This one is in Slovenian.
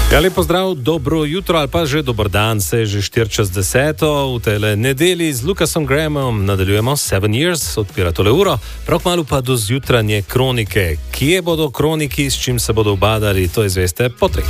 Ja, lepo zdrav, dobro jutro ali pa že dober dan, se je že 4:10 v tele nedeli z Lukasom Grahamom nadaljujemo 7 Years, odpira tole uro, prav kmalu pa do zjutranje kronike. Kje bodo kroniki, s čim se bodo ubadali, to izveste po 3.